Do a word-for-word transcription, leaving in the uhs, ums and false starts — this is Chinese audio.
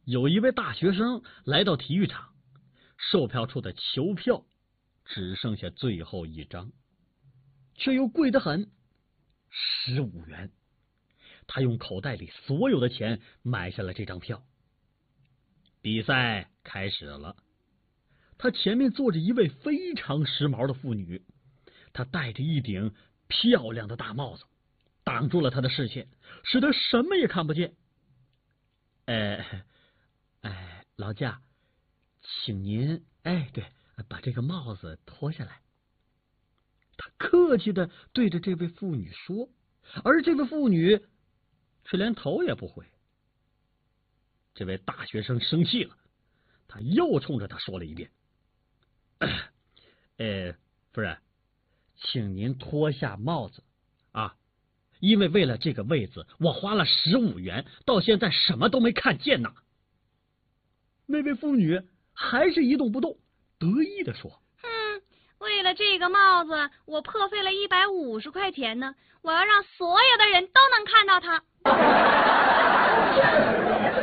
有一位大学生来到体育场，售票处的球票只剩下最后一张，却又贵得很，十五元。他用口袋里所有的钱买下了这张票。比赛开始了，他前面坐着一位非常时髦的妇女，她戴着一顶漂亮的大帽子，挡住了他的视线，使得什么也看不见。哎哎，劳驾，请您哎对，把这个帽子脱下来。他客气的对着这位妇女说，而这位妇女却连头也不回。这位大学生生气了，他又冲着他说了一遍：“呃，夫人，请您脱下帽子啊，因为为了这个位子，我花了十五元，到现在什么都没看见呢。”那位妇女还是一动不动，得意的说：“ 嗯，为了这个帽子，我破费了一百五十块钱呢，我要让所有的人都能看到它。”